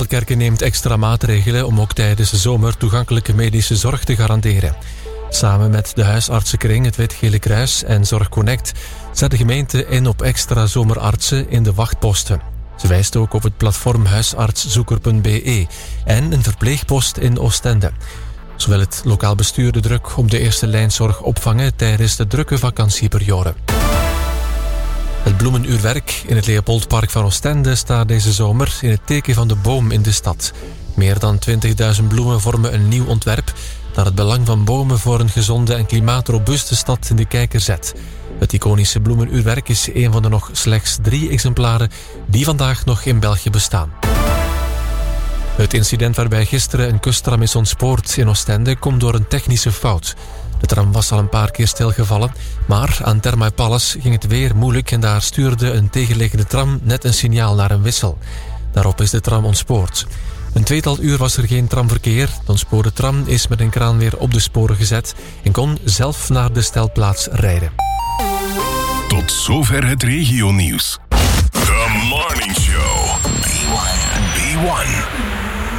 Wevelkerken neemt extra maatregelen om ook tijdens de zomer toegankelijke medische zorg te garanderen. Samen met de huisartsenkring, het Wit-Gele Kruis en Zorgconnect zet de gemeente in op extra zomerartsen in de wachtposten. Ze wijst ook op het platform huisartszoeker.be en een verpleegpost in Oostende. Zo wil het lokaal bestuur de druk op de eerste lijnzorg opvangen tijdens de drukke vakantieperiode. Het bloemenuurwerk in het Leopoldpark van Oostende staat deze zomer in het teken van de boom in de stad. Meer dan 20.000 bloemen vormen een nieuw ontwerp dat het belang van bomen voor een gezonde en klimaatrobuuste stad in de kijker zet. Het iconische bloemenuurwerk is een van de nog slechts 3 exemplaren die vandaag nog in België bestaan. Het incident waarbij gisteren een kusttram is ontspoord in Oostende komt door een technische fout. De tram was al een paar keer stilgevallen, maar aan Thermae Palace ging het weer moeilijk en daar stuurde een tegenliggende tram net een signaal naar een wissel. Daarop is de tram ontspoord. Een 2-tal uur was er geen tramverkeer. De ontspoorde tram is met een kraan weer op de sporen gezet en kon zelf naar de stelplaats rijden. Tot zover het regionieuws. The Morning Show. B1.